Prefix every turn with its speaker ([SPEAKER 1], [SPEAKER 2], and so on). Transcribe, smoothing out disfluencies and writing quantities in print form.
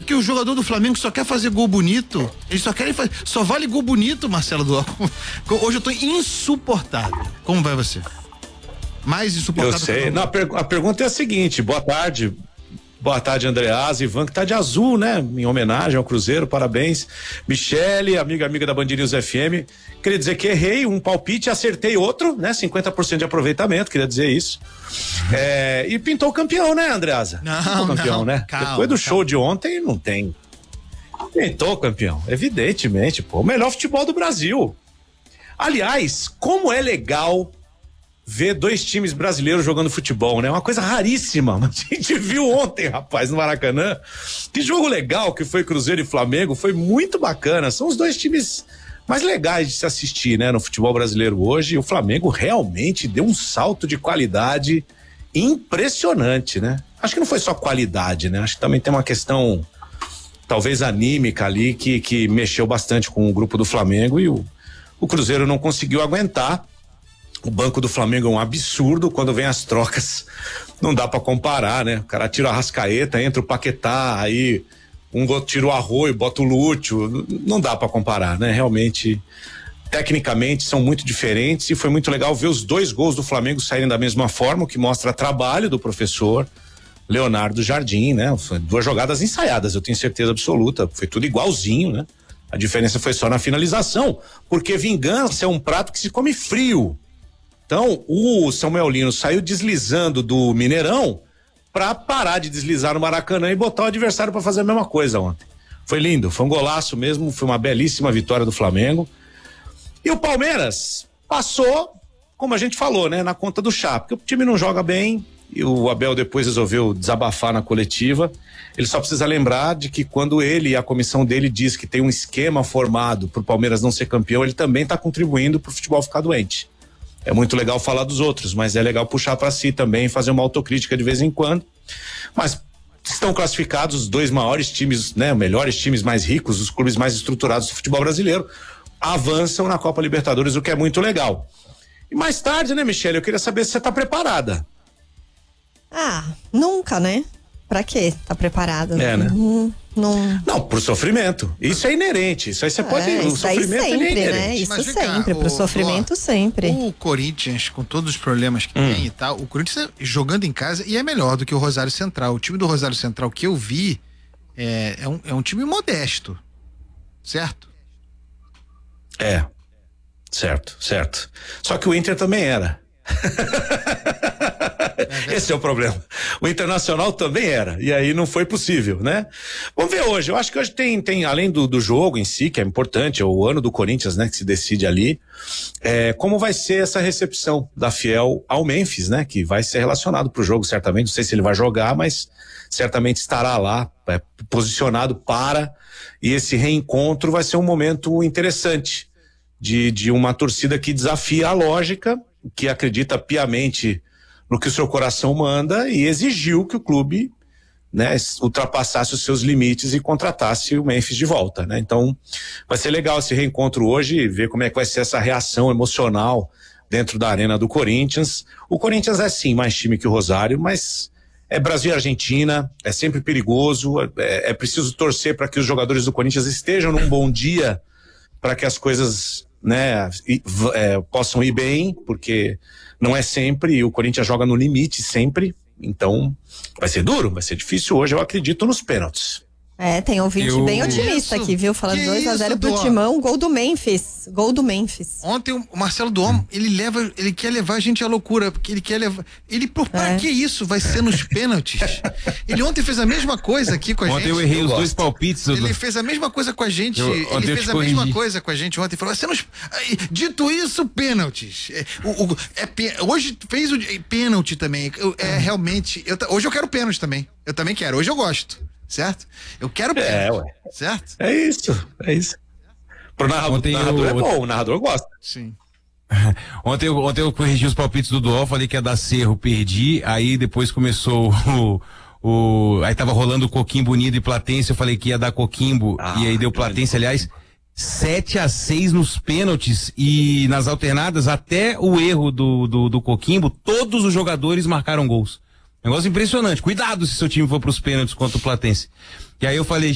[SPEAKER 1] que o jogador do Flamengo só quer fazer gol bonito. Eles só querem fazer. Só vale gol bonito, Marcelo Duó. Hoje eu tô insuportável. Como vai você? Mais insuportável?
[SPEAKER 2] Eu sei. Não, a pergunta é a seguinte: boa tarde. Boa tarde, Andreasa, Ivan, que tá de azul, né? Em homenagem ao Cruzeiro, parabéns. Michele, amiga da Band News FM. Queria dizer que errei um palpite, acertei outro, né? 50% de aproveitamento, queria dizer isso. E pintou campeão, né, Andreasa?
[SPEAKER 1] Não,
[SPEAKER 2] campeão,
[SPEAKER 1] não,
[SPEAKER 2] né?
[SPEAKER 1] calma,
[SPEAKER 2] depois do show de ontem, não tem. Pintou campeão, evidentemente, pô. O melhor futebol do Brasil. Aliás, como é legal ver dois times brasileiros jogando futebol, né? Uma coisa raríssima. A gente viu ontem, rapaz, no Maracanã. Que jogo legal que foi Cruzeiro e Flamengo. Foi muito bacana. São os dois times mais legais de se assistir, né? No futebol brasileiro hoje. E o Flamengo realmente deu um salto de qualidade impressionante, né? Acho que não foi só qualidade, né? Acho que também tem uma questão talvez anímica ali que mexeu bastante com o grupo do Flamengo e o Cruzeiro não conseguiu aguentar. O banco do Flamengo é um absurdo, quando vem as trocas não dá pra comparar, né? O cara tira a Arrascaeta, entra o Paquetá, aí tira o Arroio, bota o Lúcio, não dá pra comparar, né? Realmente, tecnicamente são muito diferentes e foi muito legal ver os dois gols do Flamengo saírem da mesma forma, o que mostra trabalho do professor Leonardo Jardim, né? Foi duas jogadas ensaiadas, eu tenho certeza absoluta, foi tudo igualzinho, né? A diferença foi só na finalização, porque vingança é um prato que se come frio. Então, o Samuel Lino saiu deslizando do Mineirão para parar de deslizar no Maracanã e botar o adversário para fazer a mesma coisa ontem. Foi lindo, foi um golaço mesmo, foi uma belíssima vitória do Flamengo. E o Palmeiras passou, como a gente falou, né, na conta do chá, porque o time não joga bem e o Abel depois resolveu desabafar na coletiva. Ele só precisa lembrar de que quando ele e a comissão dele diz que tem um esquema formado para o Palmeiras não ser campeão, ele também está contribuindo para o futebol ficar doente. É muito legal falar dos outros, mas é legal puxar para si também, fazer uma autocrítica de vez em quando. Mas estão classificados os dois maiores times, né, melhores times mais ricos, os clubes mais estruturados do futebol brasileiro, avançam na Copa Libertadores, o que é muito legal. E mais tarde, né, Michele, eu queria saber se você tá preparada.
[SPEAKER 3] Nunca, né? Pra quê? Tá preparada?
[SPEAKER 2] Né?
[SPEAKER 3] Não,
[SPEAKER 2] pro sofrimento. Isso é inerente. Isso aí você pode. O sofrimento
[SPEAKER 3] sempre,
[SPEAKER 2] é inerente.
[SPEAKER 3] né? Isso sempre, pro sofrimento sempre.
[SPEAKER 1] O Corinthians, com todos os problemas que tem e tal, o Corinthians jogando em casa e é melhor do que o Rosário Central. O time do Rosário Central que eu vi é um time modesto. Certo?
[SPEAKER 2] Certo. Só que o Inter também era. Esse é o problema. O Internacional também era, e aí não foi possível, né? Vamos ver hoje. Eu acho que hoje tem além do jogo em si, que é importante, é o ano do Corinthians, né, que se decide ali, como vai ser essa recepção da Fiel ao Memphis, né, que vai ser relacionado pro jogo, certamente. Não sei se ele vai jogar, mas certamente estará lá, posicionado e esse reencontro vai ser um momento interessante de uma torcida que desafia a lógica, que acredita piamente no que o seu coração manda e exigiu que o clube, né, ultrapassasse os seus limites e contratasse o Memphis de volta, né? Então vai ser legal esse reencontro hoje, ver como é que vai ser essa reação emocional dentro da arena do Corinthians. O Corinthians é sim mais time que o Rosário, mas é Brasil e Argentina, é sempre perigoso, é preciso torcer para que os jogadores do Corinthians estejam num bom dia para que as coisas, né, possam ir bem, porque não é sempre, e o Corinthians joga no limite sempre, então vai ser duro, vai ser difícil hoje, eu acredito nos pênaltis.
[SPEAKER 3] Tem ouvinte bem otimista aqui, viu? Falando 2-0 pro Timão, gol do Memphis.
[SPEAKER 1] Ontem o Marcelo Duó, ele quer levar a gente à loucura, porque ele quer levar, para que isso vai ser nos pênaltis? Ele ontem fez a mesma coisa aqui com a gente.
[SPEAKER 4] Ontem eu errei os dois palpites.
[SPEAKER 1] Ele fez a mesma coisa com a gente, mesma coisa com a gente ontem, falou, dito isso, pênaltis. Hoje fez o pênalti também, realmente, hoje eu quero pênalti também, eu também quero, hoje eu gosto. Certo? Eu quero pênalti. Certo?
[SPEAKER 2] É isso. Pro narrador é bom, o narrador gosta.
[SPEAKER 1] Sim.
[SPEAKER 4] Ontem eu corrigi os palpites do Duó, falei que ia dar Cerro, perdi, aí depois começou aí tava rolando o Coquimbo Bonito e Platense, eu falei que ia dar Coquimbo, e aí deu Platense, aliás, 7-6 nos pênaltis e nas alternadas, até o erro do Coquimbo, todos os jogadores marcaram gols. Negócio impressionante. Cuidado se seu time for pros pênaltis contra o Platense. E aí eu falei,